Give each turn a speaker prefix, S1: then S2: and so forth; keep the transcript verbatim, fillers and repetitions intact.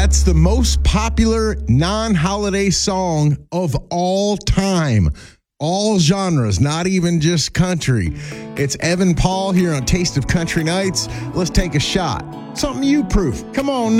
S1: That's the most popular non-holiday song of all time. All genres, not even just country. It's Evan Paul here on Taste of Country Nights. Let's take a shot. Something you proof. Come on now.